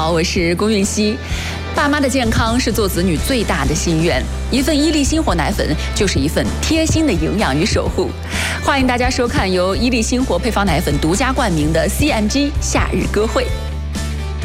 好，我是龚韵希。爸妈的健康是做子女最大的心愿，一份伊利星活奶粉就是一份贴心的营养与守护。欢迎大家收看由伊利星活配方奶粉独家冠名的 CMG 夏日歌会。